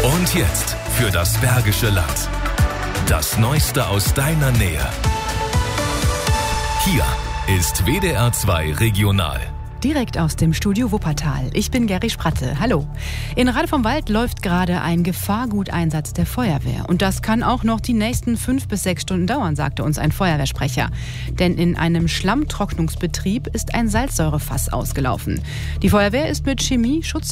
Und jetzt für das Bergische Land. Das Neueste aus deiner Nähe. Hier ist WDR 2 Regional. Direkt aus dem Studio Wuppertal. Ich bin Geri Spratte. Hallo. In Rade vom Wald läuft gerade ein Gefahrguteinsatz der Feuerwehr. Und das kann auch noch die nächsten 5 bis 6 Stunden dauern, sagte uns ein Feuerwehrsprecher. Denn in einem Schlammtrocknungsbetrieb ist ein Salzsäurefass ausgelaufen. Die Feuerwehr ist mit Chemie, Schutz